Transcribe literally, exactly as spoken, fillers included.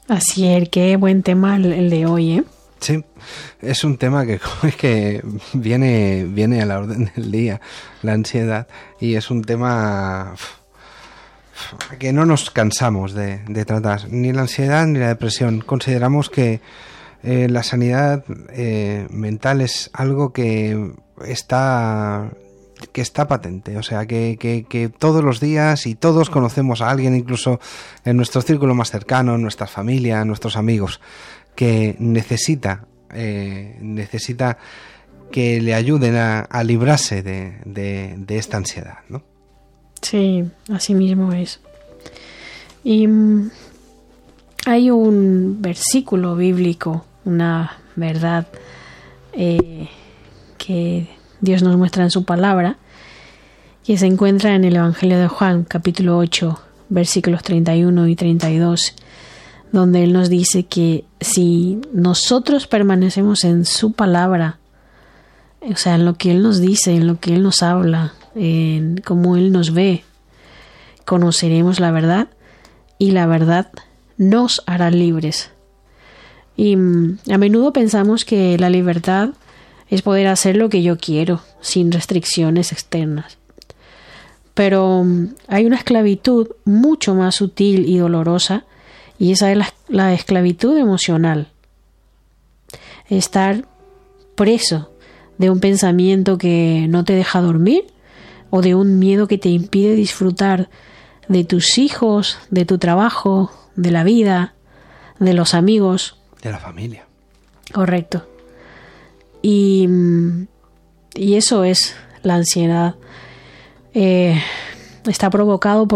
Así es, qué buen tema el, el de hoy, ¿eh? Sí, es un tema que, que viene, viene a la orden del día, la ansiedad, y es un tema que no nos cansamos de, de tratar, ni la ansiedad ni la depresión. Consideramos que eh, la sanidad eh, mental es algo que está... que está patente, o sea, que, que, que todos los días y todos conocemos a alguien, incluso en nuestro círculo más cercano, en nuestra familia, en nuestros amigos, que necesita eh, necesita que le ayuden a, a librarse de, de, de esta ansiedad, ¿no? Sí, así mismo es. Y um, hay un versículo bíblico, una verdad eh, que Dios nos muestra en su palabra, que se encuentra en el Evangelio de Juan, capítulo ocho, versículos treinta y uno y treinta y dos, donde Él nos dice que si nosotros permanecemos en su palabra, o sea, en lo que Él nos dice, en lo que Él nos habla, en cómo Él nos ve, conoceremos la verdad y la verdad nos hará libres. Y a menudo pensamos que la libertad es poder hacer lo que yo quiero, sin restricciones externas. Pero hay una esclavitud mucho más sutil y dolorosa, y esa es la, la esclavitud emocional. Estar preso de un pensamiento que no te deja dormir, o de un miedo que te impide disfrutar de tus hijos, de tu trabajo, de la vida, de los amigos. De la familia. Correcto. Y, y eso es la ansiedad. Eh, está provocado por